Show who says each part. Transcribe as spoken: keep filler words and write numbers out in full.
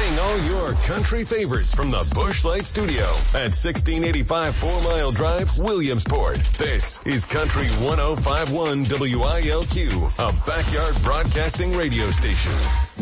Speaker 1: Playing all your country favorites from the Busch Light Studio at sixteen eighty-five Four Mile Drive, Williamsport. This is Country one oh five point one W I L Q, a backyard broadcasting radio station.